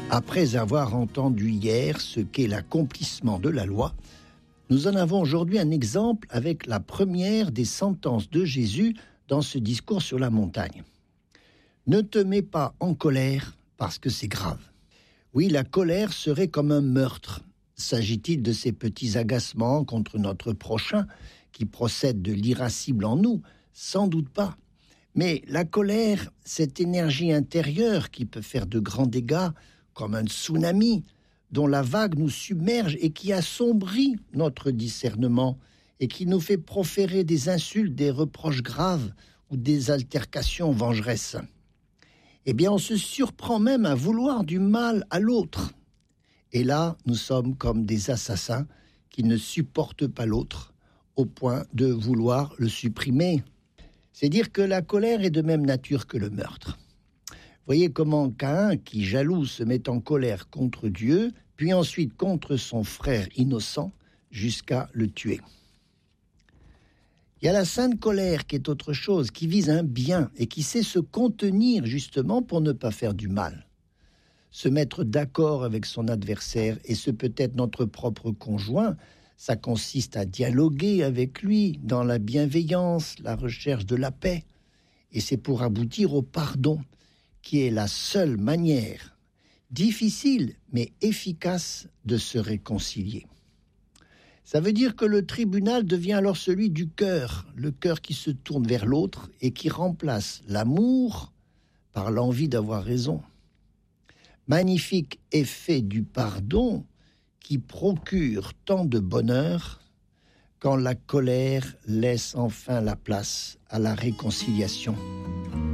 Après avoir entendu hier ce qu'est l'accomplissement de la loi, nous en avons aujourd'hui un exemple avec la première des sentences de Jésus dans ce discours sur la montagne. Ne te mets pas en colère parce que c'est grave. Oui, la colère serait comme un meurtre. S'agit-il de ces petits agacements contre notre prochain qui procèdent de l'irascible en nous? Sans doute pas. Mais la colère, cette énergie intérieure qui peut faire de grands dégâts, comme un tsunami, dont la vague nous submerge et qui assombrit notre discernement et qui nous fait proférer des insultes, des reproches graves ou des altercations vengeresses. Eh bien, on se surprend même à vouloir du mal à l'autre. Et là, nous sommes comme des assassins qui ne supportent pas l'autre au point de vouloir le supprimer. C'est dire que la colère est de même nature que le meurtre. Voyez comment Caïn, qui jaloux, se met en colère contre Dieu, puis ensuite contre son frère innocent, jusqu'à le tuer. Il y a la sainte colère qui est autre chose, qui vise un bien et qui sait se contenir justement pour ne pas faire du mal. Se mettre d'accord avec son adversaire, et ce peut être notre propre conjoint, ça consiste à dialoguer avec lui dans la bienveillance, la recherche de la paix. Et c'est pour aboutir au pardon, qui est la seule manière, difficile mais efficace, de se réconcilier. Ça veut dire que le tribunal devient alors celui du cœur, le cœur qui se tourne vers l'autre et qui remplace l'amour par l'envie d'avoir raison. Magnifique effet du pardon qui procure tant de bonheur quand la colère laisse enfin la place à la réconciliation.